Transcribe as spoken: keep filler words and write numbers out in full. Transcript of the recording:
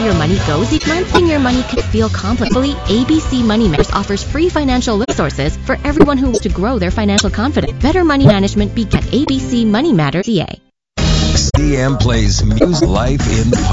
your money goes each month? Managing your money can feel complicated. A B C Money Matters offers free financial resources for everyone who wants to grow their financial confidence. Better money management begins at A B C Money Matters C A. C M plays music life in the